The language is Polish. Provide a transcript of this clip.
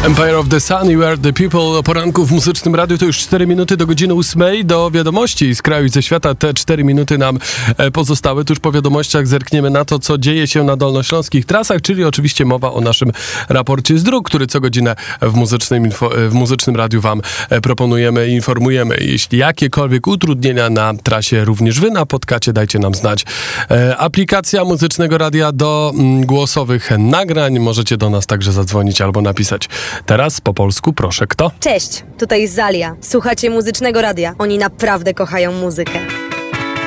Empire of the Sun, You Are the People. O poranku w Muzycznym Radiu to już 4 minuty do godziny 8. Do wiadomości z kraju i ze świata te 4 minuty nam pozostały. Tuż po wiadomościach zerkniemy na to, co dzieje się na dolnośląskich trasach, czyli oczywiście mowa o naszym raporcie z dróg, który co godzinę w Muzycznym Radiu wam proponujemy i informujemy. Jeśli jakiekolwiek utrudnienia na trasie również wy napotkacie, dajcie nam znać. Aplikacja Muzycznego Radia do głosowych nagrań. Możecie do nas także zadzwonić albo napisać. Teraz po polsku proszę kto? Cześć, tutaj Zalia. Słuchacie Muzycznego Radia. Oni naprawdę kochają muzykę.